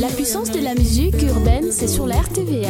La puissance de la musique urbaine, c'est sur la RTVS.